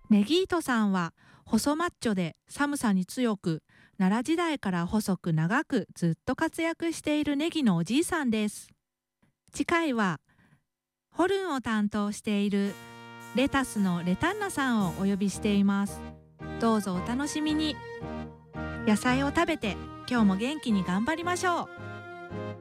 ネギートさんは細マッチョで寒さに強く、奈良時代から細く長くずっと活躍しているネギのおじいさんです。次回はホルンを担当しているレタスのレタンナさんをお呼びしています。どうぞお楽しみに。野菜を食べて今日も元気に頑張りましょう。